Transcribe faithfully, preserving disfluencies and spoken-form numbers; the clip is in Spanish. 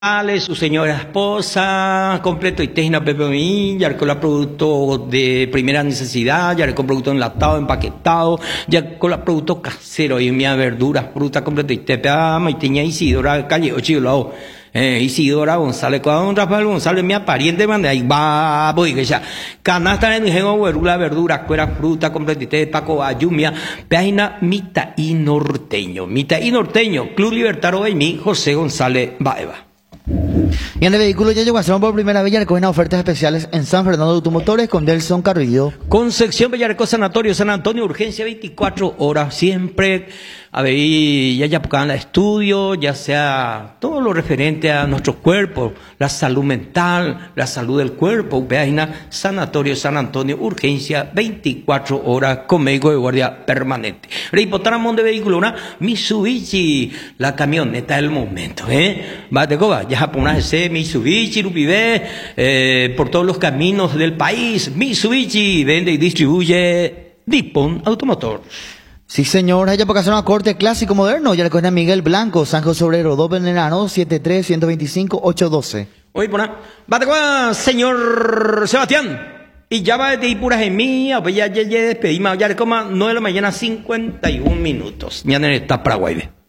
su señora esposa, completo y tejna pepe ya con los productos de primera necesidad, ya con productos enlatados, empaquetados, ya con los productos caseros, y mi verduras, fruta, completo y tepa, maiteña Isidora, calle ocho lado. Eh, Isidora González, con Rafael González, mi pariente, mande ahí, va, voy, que ya, canasta de mi genio, verdura, verdura, cuera, fruta, completité, paco, ayumia, página, mita y norteño, mita y norteño, Club Libertario de mí, José González Baeva. Y en el vehículo ya llegó a por primera vez, ya recogen ofertas especiales en San Fernando de Automotores con Delson Carrillo. Concepción Bellareco Sanatorio, San Antonio, urgencia veinticuatro horas, siempre, a ver, ya ya en estudio, ya sea todo lo referente a nuestro cuerpo, la salud mental, la salud del cuerpo, página Sanatorio San Antonio, urgencia veinticuatro horas, conmigo de guardia permanente. Reipotáramos de vehículo, una Mitsubishi, la camioneta del momento, ¿eh? Va de coba, ya japonés ese Mitsubishi, Rupivé, eh, por todos los caminos del país, Mitsubishi, vende y distribuye Nippon Automotor. Sí, señor, hay por una corte clásico moderno, ya le cogen a Miguel Blanco, San José Obrero, dos Venenano, siete tres, uno dos cinco, ocho uno dos. Oye, pona, bate señor Sebastián, y ya va de ir puras en mí, pues ya, ya, ya despedimos, ya le coma nueve de la mañana, cincuenta y un minutos, ya en esta Paraguay.